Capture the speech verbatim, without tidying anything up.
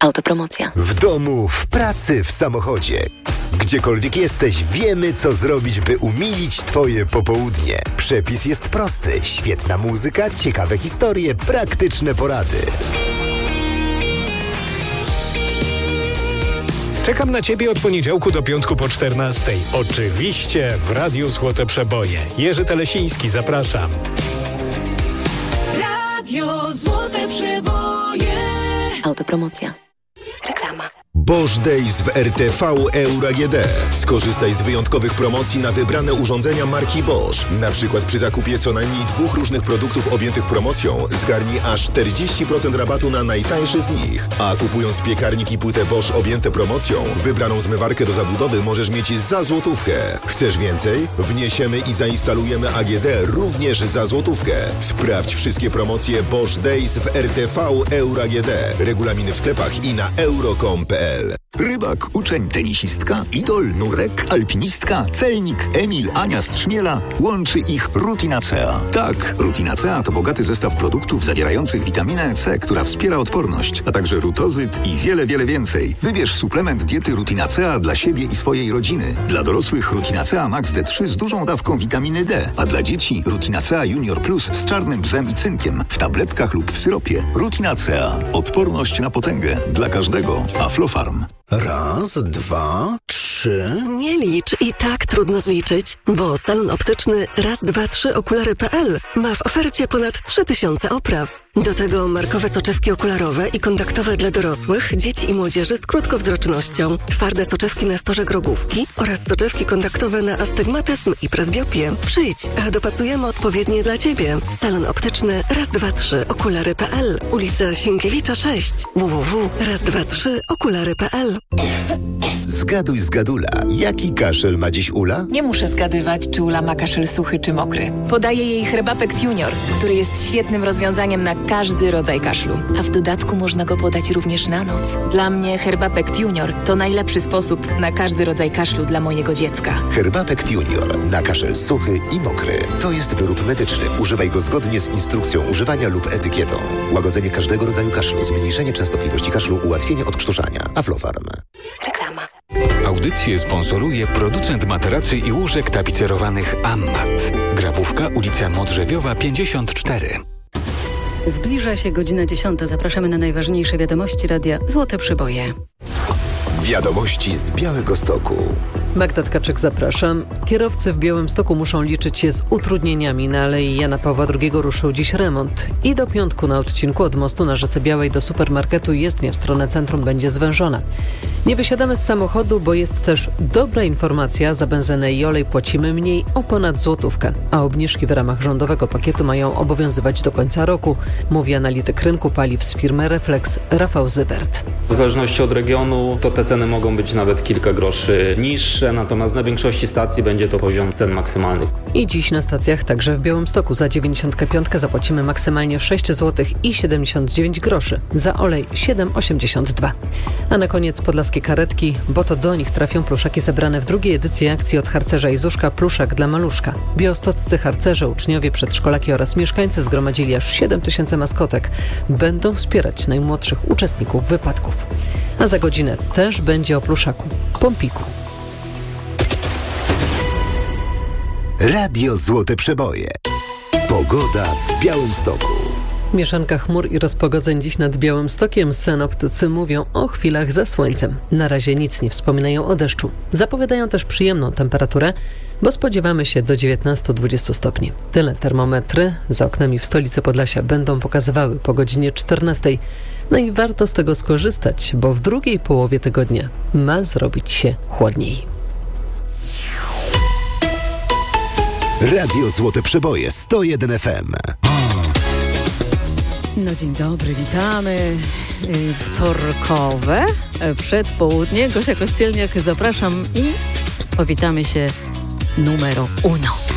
Autopromocja. W domu, w pracy, w samochodzie. Gdziekolwiek jesteś, wiemy, co zrobić, by umilić Twoje popołudnie. Przepis jest prosty. Świetna muzyka, ciekawe historie, praktyczne porady. Czekam na Ciebie od poniedziałku do piątku po czternastej. Oczywiście w Radiu Złote Przeboje. Jerzy Telesiński, zapraszam. Radio Złote Przeboje. Autopromocja. Reklama. Bosch Days w R T V Euro A G D. Skorzystaj z wyjątkowych promocji na wybrane urządzenia marki Bosch. Na przykład przy zakupie co najmniej dwóch różnych produktów objętych promocją zgarnij aż czterdzieści procent rabatu na najtańszy z nich. A kupując piekarnik i płytę Bosch objęte promocją, wybraną zmywarkę do zabudowy możesz mieć za złotówkę. Chcesz więcej? Wniesiemy i zainstalujemy A G D również za złotówkę. Sprawdź wszystkie promocje Bosch Days w R T V Euro A G D. Regulaminy w sklepach i na euro kropka com kropka p l. Rybak, uczeń, tenisistka, idol, nurek, alpinistka, celnik, Emil, Ania z Trzmiela. Łączy ich Rutinacea. Tak, Rutinacea to bogaty zestaw produktów zawierających witaminę C, która wspiera odporność, a także rutozyt i wiele, wiele więcej. Wybierz suplement diety Rutinacea dla siebie i swojej rodziny. Dla dorosłych Rutinacea Max D trzy z dużą dawką witaminy D, a dla dzieci Rutinacea Junior Plus z czarnym bzem i cynkiem w tabletkach lub w syropie. Rutinacea. Odporność na potęgę. Dla każdego. Aflofarm. Raz, dwa, trzy... Nie licz, i tak trudno zliczyć, bo salon optyczny raz, dwa, trzy okulary kropka p l ma w ofercie ponad trzy tysiące opraw. Do tego markowe soczewki okularowe i kontaktowe dla dorosłych, dzieci i młodzieży z krótkowzrocznością, twarde soczewki na storze grogówki oraz soczewki kontaktowe na astygmatyzm i prezbiopię. Przyjdź, a dopasujemy odpowiednie dla Ciebie. Salon optyczny raz, dwa, trzy okulary kropka p l, ulica Sienkiewicza sześć, w w w kropka raz dwa trzy okulary kropka p l. Zgaduj z Gadula. Jaki kaszel ma dziś Ula? Nie muszę zgadywać, czy Ula ma kaszel suchy czy mokry. Podaję jej Herbapekt Junior, który jest świetnym rozwiązaniem na każdy rodzaj kaszlu. A w dodatku można go podać również na noc. Dla mnie Herbapekt Junior to najlepszy sposób na każdy rodzaj kaszlu dla mojego dziecka. Herbapekt Junior na kaszel suchy i mokry. To jest wyrób medyczny. Używaj go zgodnie z instrukcją używania lub etykietą. Łagodzenie każdego rodzaju kaszlu, zmniejszenie częstotliwości kaszlu, ułatwienie odkrztuszania. Aflofarm. Reklama. Audycję sponsoruje producent materacy i łóżek tapicerowanych Ammat. Grabówka, ulica Modrzewiowa pięćdziesiąt cztery. Zbliża się godzina dziesiąta. Zapraszamy na najważniejsze wiadomości Radia Złote Przeboje. Wiadomości z Białegostoku. Magda Tkaczyk, zapraszam. Kierowcy w Białymstoku muszą liczyć się z utrudnieniami. Na Alei Jana Pawła drugiego ruszył dziś remont. I do piątku na odcinku od mostu na Rzece Białej do supermarketu jezdnia w stronę centrum będzie zwężona. Nie wysiadamy z samochodu, bo jest też dobra informacja. Za benzynę i olej płacimy mniej o ponad złotówkę, a obniżki w ramach rządowego pakietu mają obowiązywać do końca roku, mówi analityk rynku paliw z firmy Reflex Rafał Zywert. W zależności od regionu to te ceny mogą być nawet kilka groszy niższe, natomiast na większości stacji będzie to poziom cen maksymalnych. I dziś na stacjach, także w Białymstoku, za dziewięćdziesiąt pięć zapłacimy maksymalnie sześć złotych i siedemdziesiąt dziewięć groszy, za olej siedem osiemdziesiąt dwa. A na koniec podlaskie karetki, bo to do nich trafią pluszaki zebrane w drugiej edycji akcji od harcerza Izuszka Pluszak dla maluszka. Białostoccy harcerze, uczniowie, przedszkolaki oraz mieszkańcy zgromadzili aż siedem tysięcy maskotek. Będą wspierać najmłodszych uczestników wypadków. A za godzinę też będzie o pluszaku, Pompiku. Radio Złote Przeboje. Pogoda w Białymstoku. Mieszanka chmur i rozpogodzeń dziś nad Białymstokiem. Synoptycy mówią o chwilach ze słońcem. Na razie nic nie wspominają o deszczu. Zapowiadają też przyjemną temperaturę, bo spodziewamy się do dziewiętnaście do dwudziestu stopni. Tyle termometry za oknami w stolicy Podlasia będą pokazywały po godzinie czternastej. No i warto z tego skorzystać, bo w drugiej połowie tygodnia ma zrobić się chłodniej. Radio Złote Przeboje sto jeden F M. No dzień dobry, witamy. Wtorkowe przedpołudnie. Gosia Kościelniak, zapraszam i powitamy się numero uno.